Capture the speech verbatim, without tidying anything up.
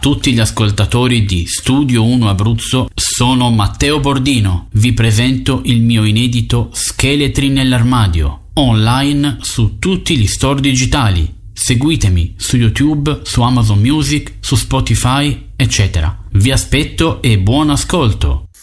tutti gli ascoltatori di Studio uno Abruzzo, sono Matteo Bordino. Vi presento il mio inedito Scheletri nell'armadio, online su tutti gli store digitali. Seguitemi su YouTube, su Amazon Music, su Spotify, eccetera. Vi aspetto e buon ascolto!